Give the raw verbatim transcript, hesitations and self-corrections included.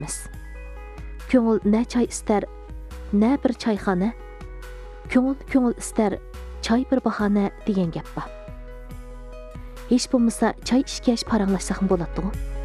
deyapmiz. Ko'ngil ne çay ister, ne bir çayxana, ko'ngil ko'ngil ister, çay bir bahane degan gap bor. Hech bo'lmasa çay ishkash paranglashsaq bo'ladi.